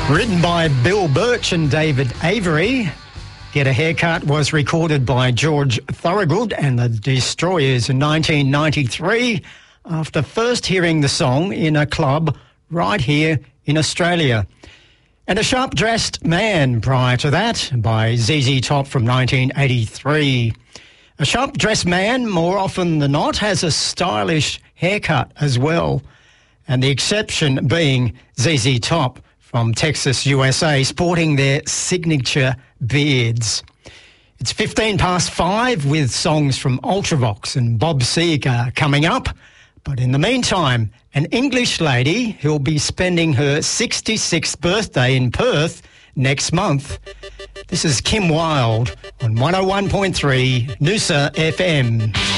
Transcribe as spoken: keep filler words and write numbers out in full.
Written by Bill Birch and David Avery, Get a Haircut was recorded by George Thorogood and the Destroyers in nineteen ninety-three after first hearing the song in a club right here in Australia. And A Sharp Dressed Man prior to that by Z Z Top from nineteen eighty-three. A sharp dressed man, more often than not, has a stylish haircut as well, and the exception being Z Z Top from Texas, U S A, sporting their signature beards. It's fifteen past five with songs from Ultravox and Bob Seger coming up. But in the meantime, an English lady who'll be spending her sixty-sixth birthday in Perth next month. This is Kim Wilde on one oh one point three Noosa F M.